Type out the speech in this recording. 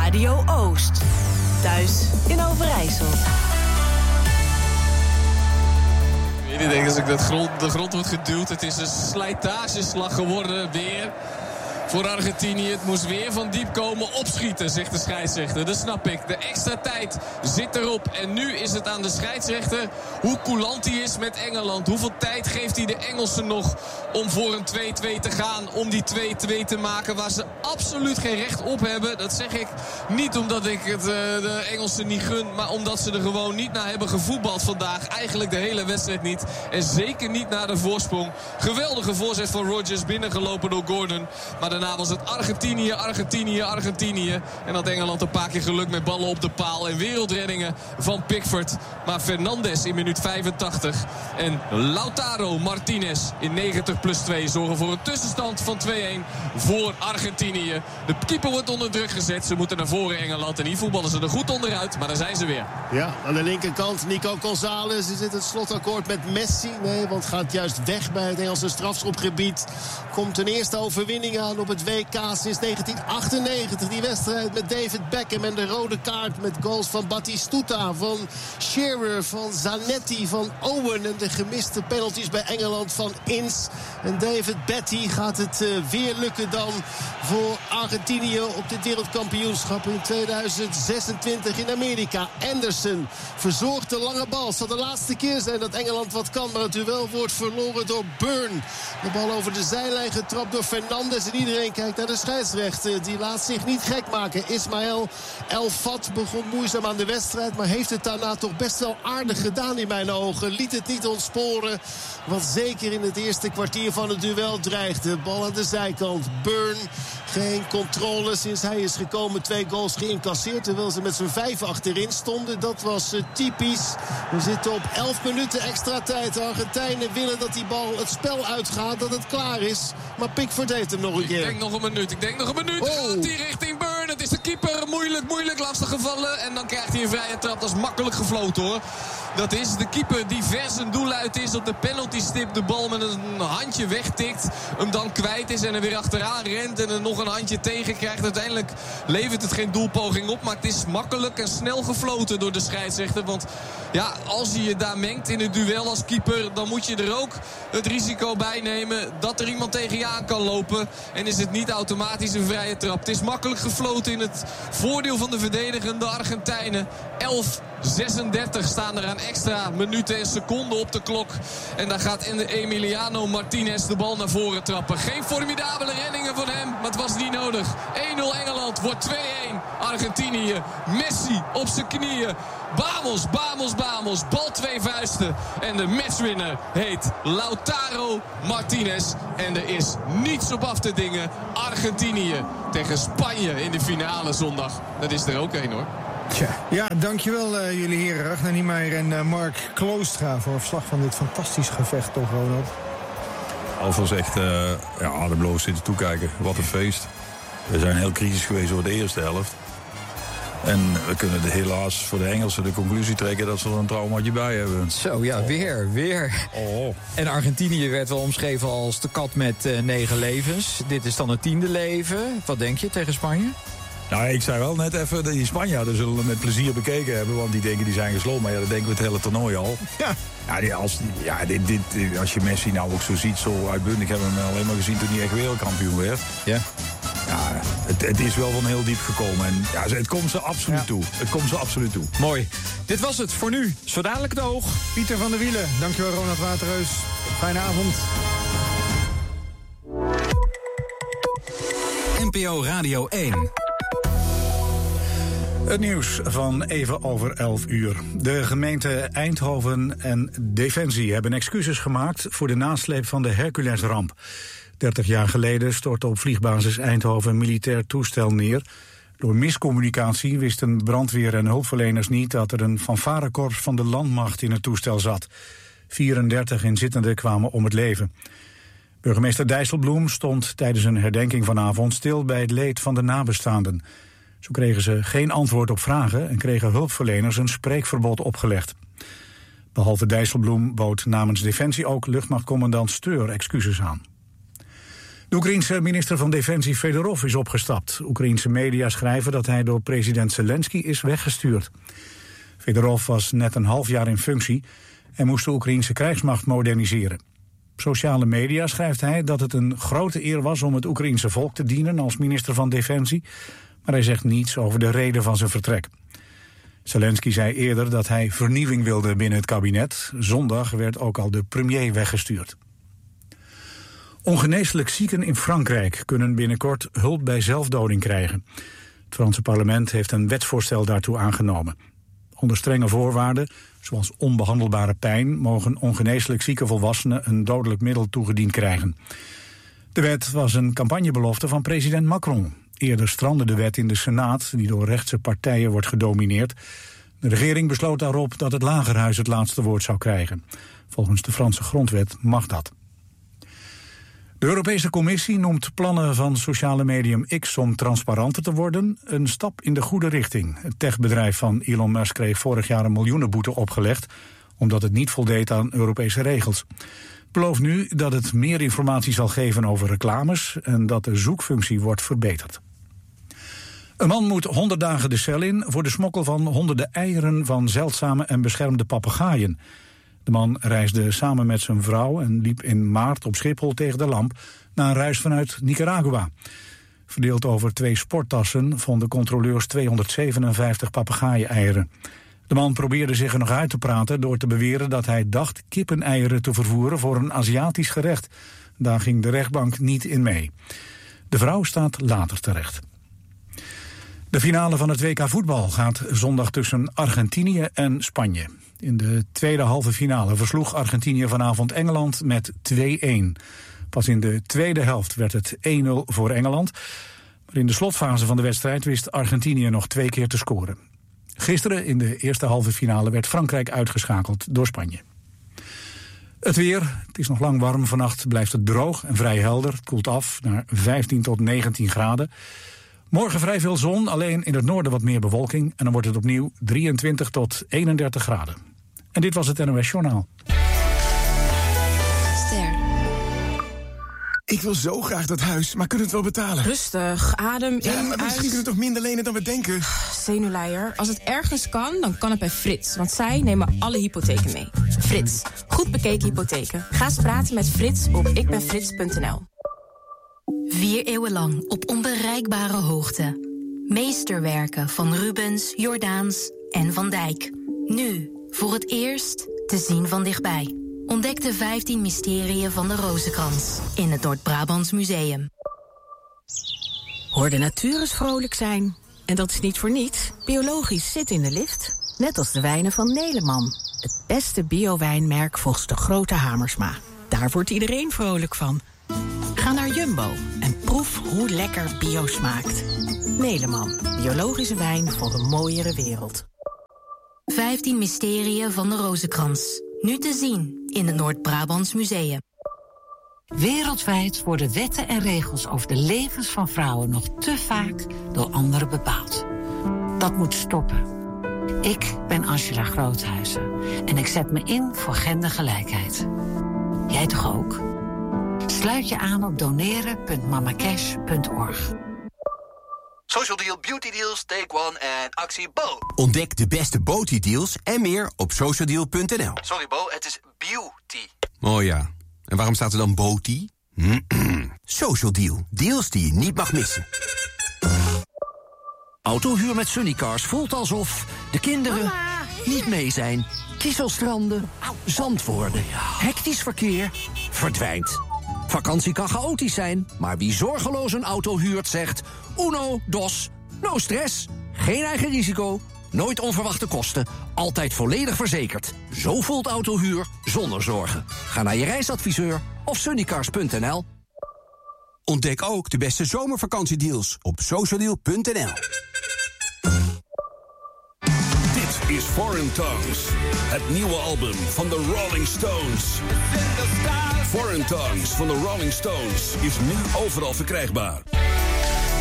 Radio Oost. Thuis in Overijssel. Ik denk als ik de grond wordt geduwd. Het is een slijtageslag geworden weer. Voor Argentinië, het moest weer van diep komen. Opschieten, zegt de scheidsrechter. Dat snap ik. De extra tijd zit erop. En nu is het aan de scheidsrechter hoe coulant hij is met Engeland. Hoeveel tijd geeft hij de Engelsen nog om voor een 2-2 te gaan? Om die 2-2 te maken waar ze absoluut geen recht op hebben. Dat zeg ik niet omdat ik het de Engelsen niet gun. Maar omdat ze er gewoon niet naar hebben gevoetbald vandaag. Eigenlijk de hele wedstrijd niet. En zeker niet naar de voorsprong. Geweldige voorzet van Rodgers, binnengelopen door Gordon. Maar daarna was het Argentinië. En had Engeland een paar keer geluk met ballen op de paal. En wereldreddingen van Pickford. Maar Fernandes in minuut 85. En Lautaro Martinez in 90+2 zorgen voor een tussenstand van 2-1 voor Argentinië. De keeper wordt onder druk gezet. Ze moeten naar voren Engeland. En hier voetballen ze er goed onderuit. Maar daar zijn ze weer. Ja, aan de linkerkant Nico González. Is dit het slotakkoord met Messi? Nee, want gaat juist weg bij het Engelse strafschopgebied. Komt een eerste overwinning aan op het WK sinds 1998. Die wedstrijd met David Beckham en de rode kaart met goals van Batistuta, van Shearer, van Zanetti, van Owen. En de gemiste penalties bij Engeland van Ince. En David Batty gaat het weer lukken dan voor Argentinië op dit wereldkampioenschap in 2026 in Amerika. Anderson verzorgt de lange bal. Het zal de laatste keer zijn dat Engeland wat kan, maar het duel wordt verloren door Burn. De bal over de zijlijn getrapt door Fernandes. En iedereen kijkt naar de scheidsrechter. Die laat zich niet gek maken. Ismaël El Fat begon moeizaam aan de wedstrijd, maar heeft het daarna toch best wel aardig gedaan in mijn ogen. Liet het niet ontsporen. Wat zeker in het eerste kwartier van het duel dreigde. Bal aan de zijkant. Burn. Geen controle sinds hij is gekomen. 2 goals geïncasseerd terwijl ze met z'n 5 achterin stonden. Dat was typisch. We zitten op 11 minuten extra tijd. De Argentijnen willen dat die bal het spel uitgaat. Dat het klaar is. Maar Pickford heeft hem nog een keer. Ik denk nog een minuut. Oh. Gaat hij richting Burn. Het is de keeper. Moeilijk lastig gevallen. En dan krijgt hij een vrije trap. Dat is makkelijk gefloten hoor. Dat is de keeper die ver zijn doel uit is. Op de penaltystip de bal met een handje wegtikt. Hem dan kwijt is en er weer achteraan rent. En er nog een handje tegen krijgt. Uiteindelijk levert het geen doelpoging op. Maar het is makkelijk en snel gefloten door de scheidsrechter. Want ja, als je je daar mengt in het duel als keeper, dan moet je er ook het risico bij nemen dat er iemand tegen je aan kan lopen. En is het niet automatisch een vrije trap. Het is makkelijk gefloten in het voordeel van de verdedigende Argentijnen. 11:36 staan er aan extra minuten en seconden op de klok. En daar gaat Emiliano Martinez de bal naar voren trappen. Geen formidabele reddingen van hem, maar het was niet nodig. 1-0 Engeland, wordt 2-1 Argentinië. Messi op zijn knieën. Bamos. Bal 2 vuisten. En de matchwinner heet Lautaro Martinez. En er is niets op af te dingen. Argentinië tegen Spanje in de finale zondag. Dat is er ook één hoor. Ja, dankjewel jullie heren. Ragnar Niemeyer en Mark Kloostra voor verslag van dit fantastisch gevecht, toch Ronald? Alvast echt ademloos zitten toekijken. Wat een feest. We zijn heel kritisch geweest over de eerste helft. En we kunnen helaas voor de Engelsen de conclusie trekken dat ze er een traumaatje bij hebben. Zo, ja, weer. Oh. En Argentinië werd wel omschreven als de kat met 9 levens. Dit is dan het 10e leven. Wat denk je tegen Spanje? Nou, ik zei wel net even, die Spanjaarden zullen het met plezier bekeken hebben. Want die denken die zijn gesloten. Maar ja, dat denken we het hele toernooi al. Als je Messi nou ook zo ziet, zo uitbundig. Ik heb hem alleen maar gezien toen hij echt wereldkampioen werd. Ja. Ja, het is wel van heel diep gekomen. En ja, het komt ze absoluut toe. Het komt ze absoluut toe. Mooi. Dit was het voor nu. Zo dadelijk het oog. Pieter van der Wielen, dankjewel Ronald Waterreus. Fijne avond. NPO Radio 1. Het nieuws van even over 11 uur. De gemeente Eindhoven en Defensie hebben excuses gemaakt voor de nasleep van de Herculesramp. 30 jaar geleden stortte op vliegbasis Eindhoven een militair toestel neer. Door miscommunicatie wisten brandweer en hulpverleners niet dat er een fanfarekorps van de landmacht in het toestel zat. 34 inzittenden kwamen om het leven. Burgemeester Dijsselbloem stond tijdens een herdenking vanavond stil bij het leed van de nabestaanden. Zo kregen ze geen antwoord op vragen en kregen hulpverleners een spreekverbod opgelegd. Behalve Dijsselbloem bood namens Defensie ook luchtmachtcommandant Steur excuses aan. De Oekraïense minister van Defensie Fedorov is opgestapt. Oekraïense media schrijven dat hij door president Zelensky is weggestuurd. Fedorov was net een half jaar in functie en moest de Oekraïense krijgsmacht moderniseren. Op sociale media schrijft hij dat het een grote eer was om het Oekraïense volk te dienen als minister van Defensie, maar hij zegt niets over de reden van zijn vertrek. Zelensky zei eerder dat hij vernieuwing wilde binnen het kabinet. Zondag werd ook al de premier weggestuurd. Ongeneeslijk zieken in Frankrijk kunnen binnenkort hulp bij zelfdoding krijgen. Het Franse parlement heeft een wetsvoorstel daartoe aangenomen. Onder strenge voorwaarden, zoals onbehandelbare pijn, mogen ongeneeslijk zieke volwassenen een dodelijk middel toegediend krijgen. De wet was een campagnebelofte van president Macron. Eerder strandde de wet in de Senaat, die door rechtse partijen wordt gedomineerd. De regering besloot daarop dat het Lagerhuis het laatste woord zou krijgen. Volgens de Franse grondwet mag dat. De Europese Commissie noemt plannen van sociale medium X om transparanter te worden een stap in de goede richting. Het techbedrijf van Elon Musk kreeg vorig jaar een miljoenenboete opgelegd, omdat het niet voldeed aan Europese regels. Het belooft nu dat het meer informatie zal geven over reclames en dat de zoekfunctie wordt verbeterd. Een man moet 100 dagen de cel in voor de smokkel van honderden eieren van zeldzame en beschermde papegaaien. De man reisde samen met zijn vrouw en liep in maart op Schiphol tegen de lamp na een reis vanuit Nicaragua. Verdeeld over 2 sporttassen vonden controleurs 257 papegaaien-eieren. De man probeerde zich er nog uit te praten door te beweren dat hij dacht kippeneieren te vervoeren voor een Aziatisch gerecht. Daar ging de rechtbank niet in mee. De vrouw staat later terecht. De finale van het WK voetbal gaat zondag tussen Argentinië en Spanje. In de tweede halve finale versloeg Argentinië vanavond Engeland met 2-1. Pas in de tweede helft werd het 1-0 voor Engeland. Maar in de slotfase van de wedstrijd wist Argentinië nog 2 keer te scoren. Gisteren in de eerste halve finale werd Frankrijk uitgeschakeld door Spanje. Het weer, het is nog lang warm. Vannacht blijft het droog en vrij helder. Het koelt af naar 15 tot 19 graden. Morgen vrij veel zon, alleen in het noorden wat meer bewolking. En dan wordt het opnieuw 23 tot 31 graden. En dit was het NOS Journaal. Ster. Ik wil zo graag dat huis, maar kunnen we het wel betalen? Rustig, adem in, maar misschien kunnen we toch minder lenen dan we denken? Zenuwleier. Als het ergens kan, dan kan het bij Frits. Want zij nemen alle hypotheken mee. Frits, goed bekeken hypotheken. Ga eens praten met Frits op ikbenfrits.nl. 4 eeuwen lang op onbereikbare hoogte. Meesterwerken van Rubens, Jordaens en Van Dijk. Nu, voor het eerst, te zien van dichtbij. Ontdek de 15 mysterieën van de Rozenkrans in het Noord-Brabants Museum. Hoor de natuur eens vrolijk zijn. En dat is niet voor niets. Biologisch zit in de lift. Net als de wijnen van Neleman. Het beste bio-wijnmerk volgens de grote Hamersma. Daar wordt iedereen vrolijk van. Ga naar Jumbo en proef hoe lekker bio smaakt. Neleman, biologische wijn voor een mooiere wereld. 15 mysterieën van de Rozenkrans. Nu te zien in het Noord-Brabants Museum. Wereldwijd worden wetten en regels over de levens van vrouwen nog te vaak door anderen bepaald. Dat moet stoppen. Ik ben Angela Groothuizen en ik zet me in voor gendergelijkheid. Jij toch ook? Sluit je aan op doneren.mamacash.org. Social Deal, Beauty Deals, Take One en actie Bo. Ontdek de beste Beauty deals en meer op socialdeal.nl. Sorry Bo, het is beauty. Oh ja, en waarom staat er dan Beauty? Social Deal, deals die je niet mag missen. Autohuur met Sunnycars voelt alsof de kinderen niet mee zijn. Kieselstranden, zand worden, hectisch verkeer verdwijnt. Vakantie kan chaotisch zijn, maar wie zorgeloos een auto huurt zegt... Uno, dos, no stress, geen eigen risico, nooit onverwachte kosten... altijd volledig verzekerd. Zo voelt autohuur zonder zorgen. Ga naar je reisadviseur of sunnycars.nl. Ontdek ook de beste zomervakantiedeals op socialdeal.nl. Dit is Foreign Tongues, het nieuwe album van de Rolling Stones. Foreign Tongues van de Rolling Stones is nu overal verkrijgbaar.